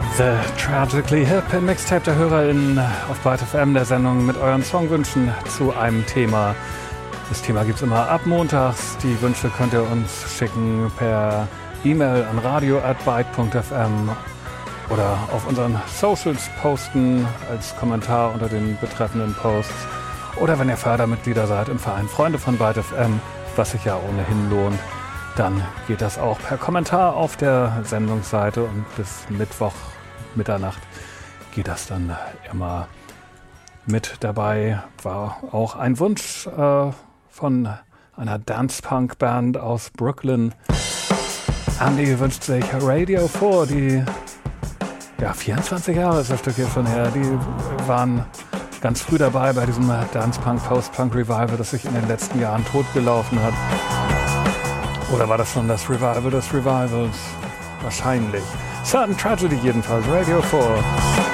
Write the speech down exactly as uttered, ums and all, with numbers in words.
The Tragically Hip Mixtape der HörerInnen auf Byte F M, der Sendung mit euren Songwünschen zu einem Thema. Das Thema gibt es immer ab montags. Die Wünsche könnt ihr uns schicken per E-Mail an radio at byte punkt f m oder auf unseren Socials posten als Kommentar unter den betreffenden Posts. Oder wenn ihr Fördermitglieder seid im Verein Freunde von Byte F M, was sich ja ohnehin lohnt, dann geht das auch per Kommentar auf der Sendungsseite und bis Mittwoch Mitternacht geht das dann immer mit dabei. War auch ein Wunsch äh, von einer Dance-Punk-Band aus Brooklyn. Andy wünscht sich Radio vier, die ja, vierundzwanzig Jahre ist das Stück jetzt schon her. Die waren ganz früh dabei bei diesem Dance-Punk, Post-Punk-Revival, das sich in den letzten Jahren totgelaufen hat. Oder war das schon das Revival des Revivals? Wahrscheinlich. Certain Tragedy jedenfalls, Radio vier.